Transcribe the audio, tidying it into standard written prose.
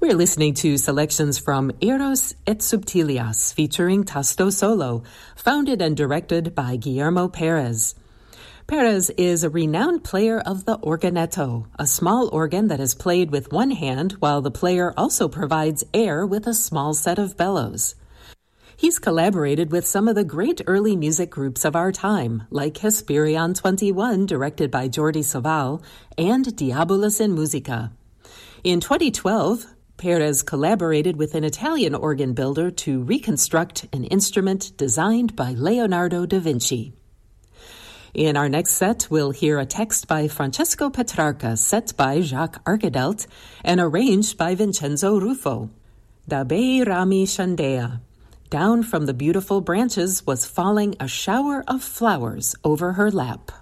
We're listening to selections from Eros et Subtilias featuring Tasto Solo, founded and directed by Guillermo Perez. Perez is a renowned player of the organetto, a small organ that is played with one hand while the player also provides air with a small set of bellows. He's collaborated with some of the great early music groups of our time, like Hesperion 21, directed by Jordi Savall, and Diabolus in Musica. In 2012, Perez collaborated with an Italian organ builder to reconstruct an instrument designed by Leonardo da Vinci. In our next set, we'll hear a text by Francesco Petrarca, set by Jacques Arcadelt, and arranged by Vincenzo Ruffo. Da bei rami scendea. Down from the beautiful branches was falling a shower of flowers over her lap.